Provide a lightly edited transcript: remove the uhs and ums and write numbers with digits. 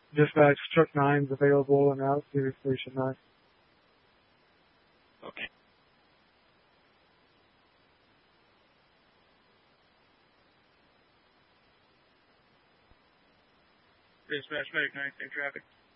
Dispatch, truck 9's available and out to station 9. Okay. Dispatch, medic 9, same traffic.